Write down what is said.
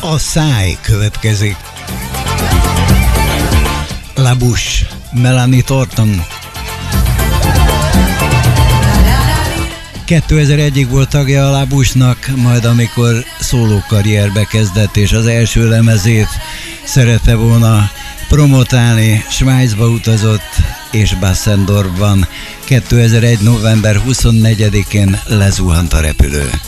A száj következik. La Bouche, Melanie Thornton. 2001-ig volt tagja a La Bouche-nak, majd amikor szólókarrierbe kezdett és az első lemezét szerette volna promotálni, Svájcba utazott és Bassendorfban 2001. november 24-én lezuhant a repülő.